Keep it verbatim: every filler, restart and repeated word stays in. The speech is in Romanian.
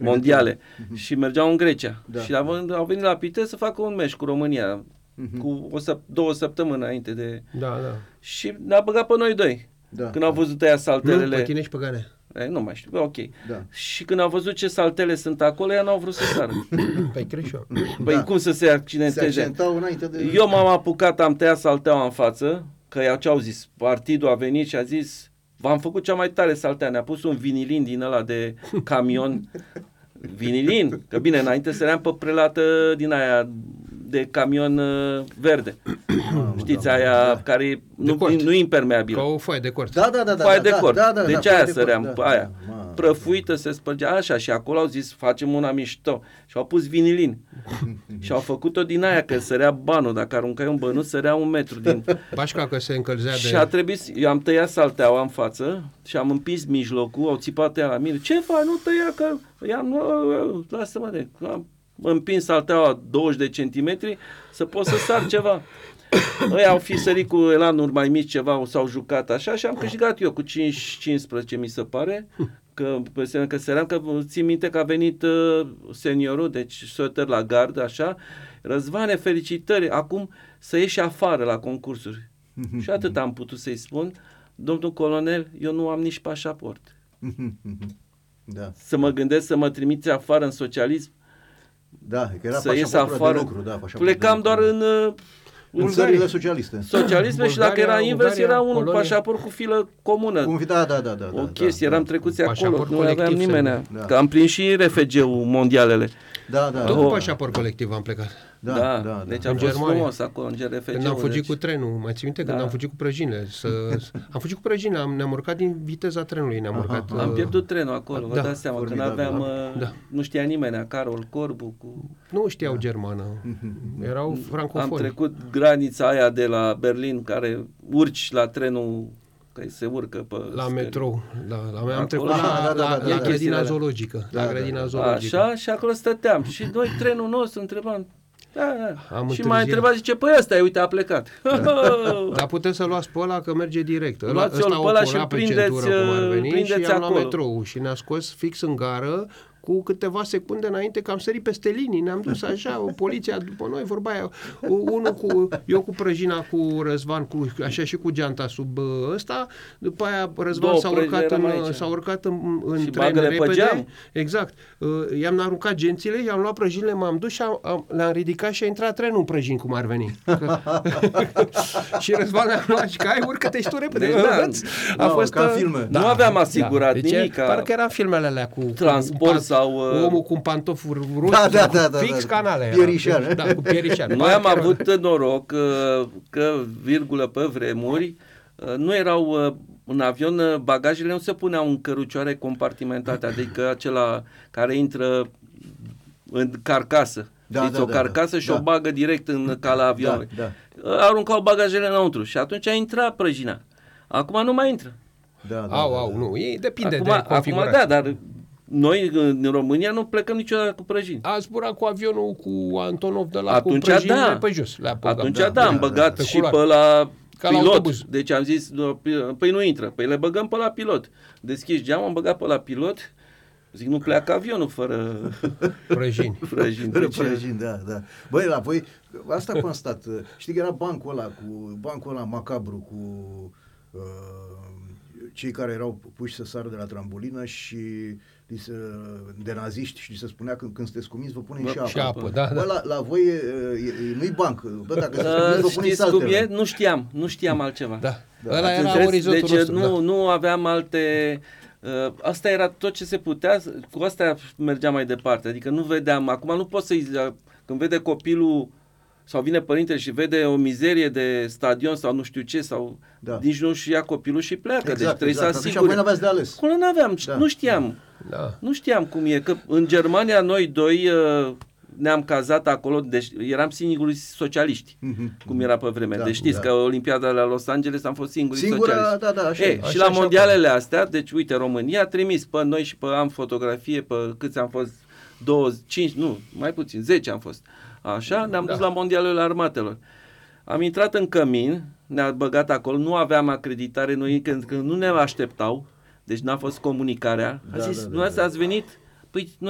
mondiale uh-huh. și mergeau în Grecia. Da. Și au venit la Pitești să facă un meci cu România uh-huh. cu o să, două săptămâni înainte de... Da, da. Și ne-a băgat pe noi doi. Da. Când au văzut aia saltelele... Nu, pe tine și pe Ganea. E, nu mai știu, ok. Da. Și când au văzut ce saltele sunt acolo, ea n-au vrut să sară. Păi cred și eu. Păi da. Cum să se accidenteze? Se accidentau înainte de... Eu m-am apucat, am tăiat salteaua în față, că ce au zis, partidul a venit și a zis, v-am făcut cea mai tare saltea, ne-a pus un vinilin din ăla de camion, vinilin, că bine, înainte săream pe prelată din aia de camion uh, verde. Ah, știți, da, aia da. Care nu, nu impermeabilă. Ca o foaie de cort. Da, da, da. Foaie da, de cort. Da, da, deci da, aia de săream, da, pe aia. Da, prăfuită, se spărgea așa și acolo au zis, facem una mișto. Și au pus vinilin. Și au făcut-o din aia, că sărea banul. Dacă aruncai un bănuț, sărea un metru din... Bașca că se încălzea de... Și a trebuit, eu am tăiat salteaua în față și am împins mijlocul, au țipat ea la mine. Ce faci? Nu tăia, că... I-am... Lasă-mă de... Am împins salteaua douăzeci de centimetri să pot să sar ceva. Ei au fi sărit cu elanuri mai mici ceva, s-au jucat așa și am câștigat eu cu cinci cincisprezece mi se pare, că, că săream, că țin minte că a venit uh, seniorul, deci soter la gardă, așa, Răzvane, felicitări, acum să ieși afară la concursuri. Și atât am putut să-i spun, domnul colonel, eu nu am nici pașaport. Da. Să mă gândesc să mă trimiți afară în socialism, da, că era să ies afară. De lucru, da, plecam doar în... Uh, în țările socialiste. Socialisme și dacă era invers, Bulgaria, era un Polonia. Pașaport cu filă comună. Cum, da, da, da, da. O da, chestie, da, eram da, trecuți da. acolo, nu aveam nimeni. Da. Că am prins și R F G-ul mondialele. Da, da. Tot cu pașaport colectiv am plecat. Da, da, da, deci da. Am fost frumos acolo, în R F G-ul. Când am fugit deci... cu trenul, mai ții minte? Când da. am fugit cu prăjinile. Să... am fugit cu prăjinile, am, ne-am urcat din viteza trenului. Ne-am aha, urcat, aha. Am pierdut trenul acolo, da. Vă dați seama, când aveam, da. nu știa nimeni, Carol Corbu. Cu... Nu știau da. germană, erau francofoni. Am trecut granița aia de la Berlin, care urci la trenul, că se urcă pe... La metrou, da, la, am trecut la, la, da, da, la, da, la da, grădina da, zoologică. Da, la da, grădina da. zoologică. Așa, și acolo stăteam. Și noi, trenul nostru, întrebam... Da, da. Am și m-a întrebat, zice, păi ăsta e, uite, a plecat. Dar puteți să luați pe ăla că merge direct. Luați-o pe ăla și îl prindeți, prindeți și am acolo. luat metrou și ne-a scos fix în gară cu câteva secunde înainte că am sărit peste linii, ne-am dus așa, o poliția după noi, vorba aia, unul cu, eu cu prăjina cu Răzvan, cu, așa și cu geanta sub ăsta, după aia Răzvan s-a urcat, în, s-a urcat în, în tren repede, exact, i-am aruncat gențile, i-am luat prăjinile, m-am dus și am, am, le-am ridicat și a intrat trenul în prăjin, cum ar veni. Și Răzvan le-am luat și că ai, urcă-te și tu repede. Deci, da, a no, fost ca filme. Da, nu aveam asigurat da. Deci, nimic. Parcă era filmele alea cu transport cu, sau uh... omul cu un pantof roșu, da, da, da, da, fix da, canale. Pierișan. Da, cu Pierișan. Noi am avut noroc că, că, virgulă, pe vremuri, nu erau în avion, bagajele nu se puneau în cărucioare compartimentate, adică acela care intră în carcasă. Da, da, o carcasă da, și da. O bagă direct în cala avionului. Da, da. Aruncau bagajele înăuntru și atunci a intrat prăjina. Acum nu mai intră. Da, da, au, au, nu, e, depinde acum, de configurație. Acum da, dar noi în România nu plecăm niciodată cu prăjini. A zburat cu avionul cu Antonov de la atunci cu prăjinile da. Pe jos. Atunci da, da, am băgat da, și pe la ca pilot. La deci am zis, păi nu intră, păi le băgăm pe la pilot. Deschiși geamul, am băgat pe la pilot. Zic, nu pleacă avionul fără prăjini. prăjini, fără prăjini, da, da. Băi, la voi, asta cum a stat? Știi că era bancul ăla, cu, bancul ăla macabru cu uh, cei care erau puși să sară de la trambulină și se, de naziști și se spunea că când sunteți cuminți vă punem și apă. Și apă, da, Bă, da. La, la voi e, e, nu-i banc. Bă, dacă sunteți uh, cuminți vă punem saltele. Nu știam, nu știam altceva. Da. Da. Ăla era orizontul deci nostru. nu, da. nu aveam alte... Uh, asta era tot ce se putea, cu asta mergeam mai departe, adică nu vedeam, acum nu pot să-i, când vede copilul sau vine părintele și vede o mizerie de stadion sau nu știu ce, sau da. Nici nu-și ia copilul și pleacă, exact, deci trebuie exact. să asigure. Și apoi n-aveați de ales. Acolo n-aveam, da. Nu știam, da. Nu știam cum e, că în Germania noi doi uh, ne-am cazat acolo, deci eram singurii socialiști, mm-hmm. cum era pe vreme. Da, deci știți da. Că Olimpiada la Los Angeles am fost singurii Singura, socialiști. Da, da, așa, Ei, așa, și la așa, mondialele așa. Astea, deci uite, România a trimis pe noi și pe am fotografie, pe câți am fost, douăzeci, cinci, nu, mai puțin, zece am fost. Așa, ne-am da. Dus la mondialele armatelor. Am intrat în cămin, ne-a băgat acolo, nu aveam acreditare, noi când, când nu ne așteptau, deci n-a fost comunicarea. A zis, da, da, da, da. Ați venit, păi noi